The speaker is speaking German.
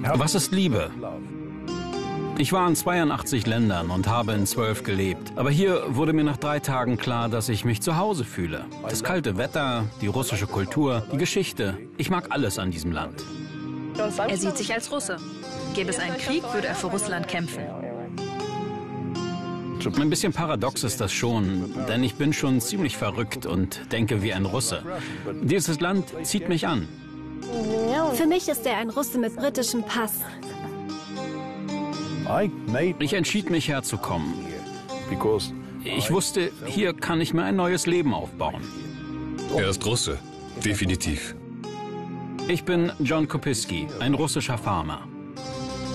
Was ist Liebe? Ich war in 82 Ländern und habe in 12 gelebt. Aber hier wurde mir nach 3 Tagen klar, dass ich mich zu Hause fühle. Das kalte Wetter, die russische Kultur, die Geschichte. Ich mag alles an diesem Land. Er sieht sich als Russe. Gäbe es einen Krieg, würde er für Russland kämpfen. Ein bisschen paradox ist das schon, denn ich bin schon ziemlich verrückt und denke wie ein Russe. Dieses Land zieht mich an. Für mich ist er ein Russe mit britischem Pass. Ich entschied mich herzukommen. Ich wusste, hier kann ich mir ein neues Leben aufbauen. Er ist Russe, definitiv. Ich bin John Kopiski, ein russischer Farmer.